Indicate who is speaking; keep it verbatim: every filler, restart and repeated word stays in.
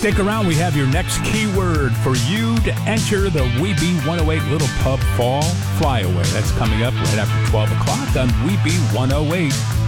Speaker 1: Stick around. We have your next keyword for you to enter the We Be one oh eight Little Pub Fall Flyaway. That's coming up right after twelve o'clock on We Be one oh eight.